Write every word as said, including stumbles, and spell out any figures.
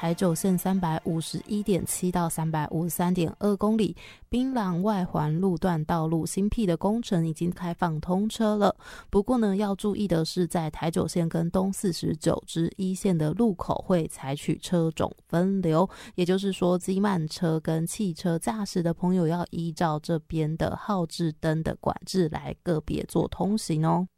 台九线三百五十一点七到三百五十三点二公里，槟榔外环路段道路新辟的工程已经开放通车了。不过呢，要注意的是，在台九线跟东四十九支一线的路口会采取车种分流，也就是说，机慢车跟汽车驾驶的朋友要依照这边的号志灯的管制来个别做通行哦。